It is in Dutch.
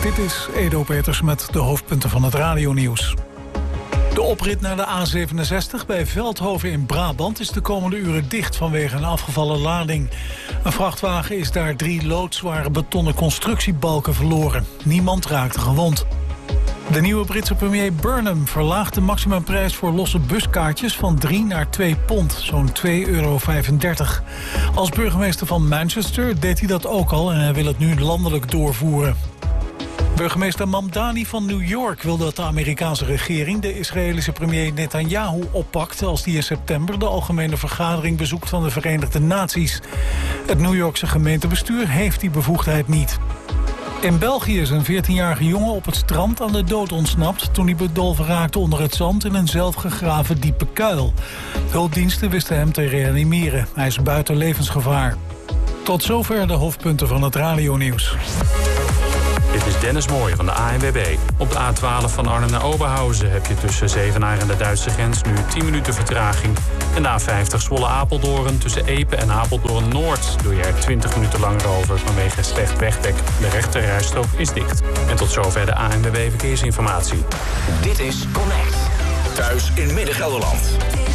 Dit is Edo Peters met de hoofdpunten van het radionieuws. De oprit naar de A67 bij Veldhoven in Brabant is de komende uren dicht vanwege een afgevallen lading. Een vrachtwagen is daar 3 loodzware betonnen constructiebalken verloren. Niemand raakte gewond. De nieuwe Britse premier Burnham verlaagt de maximumprijs voor losse buskaartjes van 3 naar 2 pond, zo'n €2,35. Als burgemeester van Manchester deed hij dat ook al en hij wil het nu landelijk doorvoeren. Burgemeester Mamdani van New York wil dat de Amerikaanse regering de Israëlische premier Netanyahu oppakt als die in september de algemene vergadering bezoekt van de Verenigde Naties. Het New Yorkse gemeentebestuur heeft die bevoegdheid niet. In België is een 14-jarige jongen op het strand aan de dood ontsnapt toen hij bedolven raakte onder het zand in een zelfgegraven diepe kuil. Hulpdiensten wisten hem te reanimeren. Hij is buiten levensgevaar. Tot zover de hoofdpunten van het radionieuws. Dit is Dennis Mooij van de ANWB. Op de A12 van Arnhem naar Oberhausen heb je tussen Zevenaar en de Duitse grens nu 10 minuten vertraging. En de A50 Zwolle-Apeldoorn tussen Epe en Apeldoorn-Noord doe je er 20 minuten langer over vanwege slecht wegdek. De rechterrijstrook is dicht. En tot zover de ANWB Verkeersinformatie. Dit is Connect. Thuis in Midden-Gelderland.